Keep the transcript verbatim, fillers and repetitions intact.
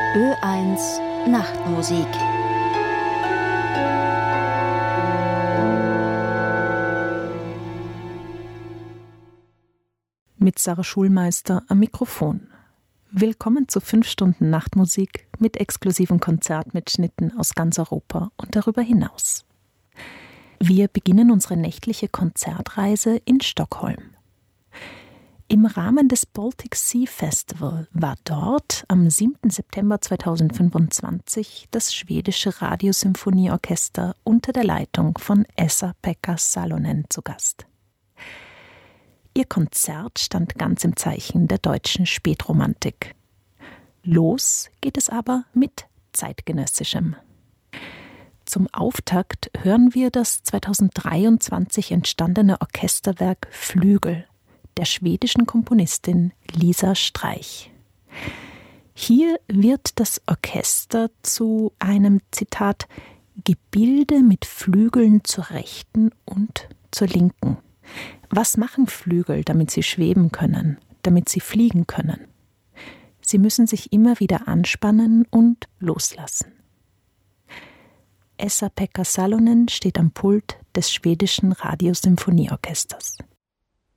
Ö eins Nachtmusik. Mit Sarah Schulmeister am Mikrofon. Willkommen zu fünf Stunden Nachtmusik mit exklusiven Konzertmitschnitten aus ganz Europa und darüber hinaus. Wir beginnen unsere nächtliche Konzertreise in Stockholm. Im Rahmen des Baltic Sea Festival war dort am siebten September zweitausendfünfundzwanzig das schwedische Radiosymphonieorchester unter der Leitung von Esa-Pekka Salonen zu Gast. Ihr Konzert stand ganz im Zeichen der deutschen Spätromantik. Los geht es aber mit zeitgenössischem. Zum Auftakt hören wir das zweitausenddreiundzwanzig entstandene Orchesterwerk Flügel der schwedischen Komponistin Lisa Streich. Hier wird das Orchester zu einem, Zitat, Gebilde mit Flügeln zur rechten und zur linken. Was machen Flügel, damit sie schweben können, damit sie fliegen können? Sie müssen sich immer wieder anspannen und loslassen. Esa-Pekka Salonen steht am Pult des schwedischen Radiosymphonieorchesters.